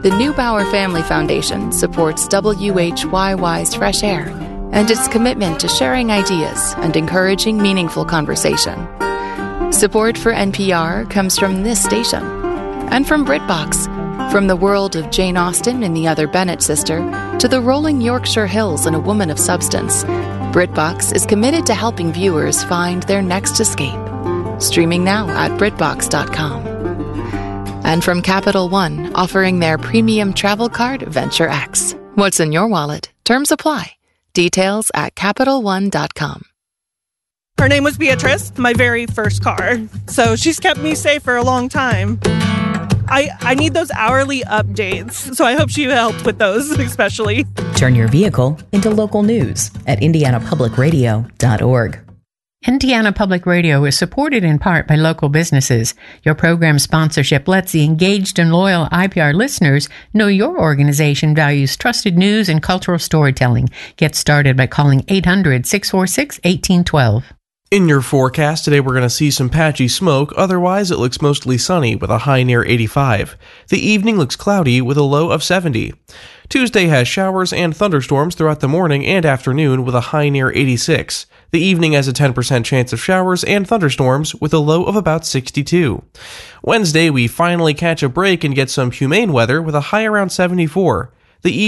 The Neubauer Family Foundation supports WHYY's Fresh Air and its commitment to sharing ideas and encouraging meaningful conversation. Support for NPR comes from this station and from BritBox, from the world of Jane Austen and the Other Bennet Sister to the rolling Yorkshire Hills and A Woman of Substance. BritBox is committed to helping viewers find their next escape. Streaming now at BritBox.com. And from Capital One, offering their premium travel card, Venture X. What's in your wallet? Terms apply. Details at CapitalOne.com. Her name was Beatrice, my very first car. So she's kept me safe for a long time. I need those hourly updates, so I hope she helped with those, especially. Turn your vehicle into local news at indianapublicradio.org. Indiana Public Radio is supported in part by local businesses. Your program sponsorship lets the engaged and loyal IPR listeners know your organization values trusted news and cultural storytelling. Get started by calling 800-646-1812. In your forecast, today we're going to see some patchy smoke, otherwise it looks mostly sunny with a high near 85. The evening looks cloudy with a low of 70. Tuesday has showers and thunderstorms throughout the morning and afternoon with a high near 86. The evening has a 10% chance of showers and thunderstorms with a low of about 62. Wednesday, we finally catch a break and get some humane weather with a high around 74. The